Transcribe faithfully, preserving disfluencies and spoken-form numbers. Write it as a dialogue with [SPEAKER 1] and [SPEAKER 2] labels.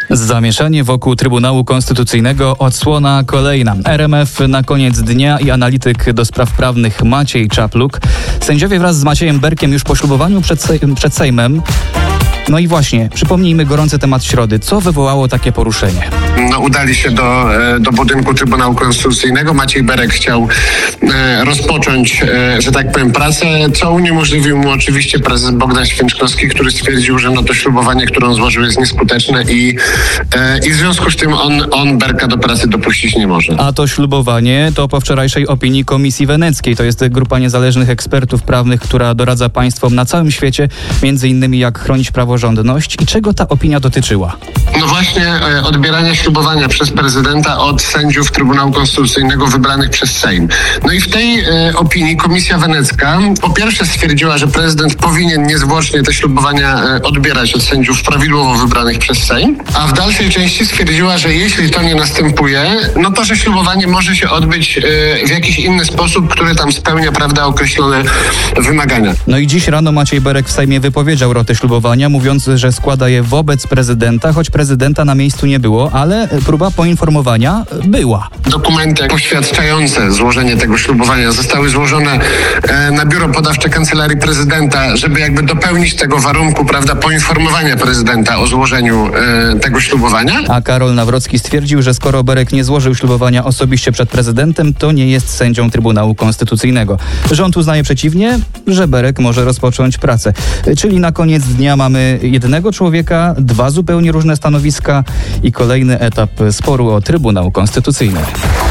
[SPEAKER 1] Zamieszanie wokół Trybunału Konstytucyjnego, odsłona kolejna. R M F na koniec dnia i analityk do spraw prawnych Maciej Czapluk. Sędziowie wraz z Maciejem Berkiem już po ślubowaniu przed, sej- przed Sejmem. No i właśnie, przypomnijmy gorący temat środy. Co wywołało takie poruszenie?
[SPEAKER 2] No, udali się do, do budynku Trybunału Konstytucyjnego. Maciej Berek chciał e, rozpocząć, e, że tak powiem, pracę, co uniemożliwił mu oczywiście prezes Bogdan Święczkowski, który stwierdził, że no to ślubowanie, które on złożył, jest nieskuteczne i, e, i w związku z tym on, on Berka do pracy dopuścić nie może.
[SPEAKER 1] A to ślubowanie to po wczorajszej opinii Komisji Weneckiej. To jest grupa niezależnych ekspertów prawnych, która doradza państwom na całym świecie, między innymi jak chronić praworządność. I czego ta opinia dotyczyła?
[SPEAKER 2] No właśnie e, odbierania ślubowania przez prezydenta od sędziów Trybunału Konstytucyjnego wybranych przez Sejm. No i w tej e, opinii Komisja Wenecka po pierwsze stwierdziła, że prezydent powinien niezwłocznie te ślubowania e, odbierać od sędziów prawidłowo wybranych przez Sejm, a w dalszej części stwierdziła, że jeśli to nie następuje, no to, że ślubowanie może się odbyć e, w jakiś inny sposób, który tam spełnia, prawda, określone wymagania.
[SPEAKER 1] No i dziś rano Maciej Berek w Sejmie wypowiedział rotę ślubowania, mówiąc, że składa je wobec prezydenta, choć prezydenta na miejscu nie było, ale próba poinformowania była.
[SPEAKER 2] Dokumenty poświadczające złożenie tego ślubowania zostały złożone e, na biuro podawcze Kancelarii Prezydenta, żeby jakby dopełnić tego warunku, prawda, poinformowania prezydenta o złożeniu e, tego ślubowania.
[SPEAKER 1] A Karol Nawrocki stwierdził, że skoro Berek nie złożył ślubowania osobiście przed prezydentem, to nie jest sędzią Trybunału Konstytucyjnego. Rząd uznaje przeciwnie, że Berek może rozpocząć pracę. Czyli na koniec dnia mamy jednego człowieka, dwa zupełnie różne stanowiska i kolejny etap sporu o Trybunał Konstytucyjny.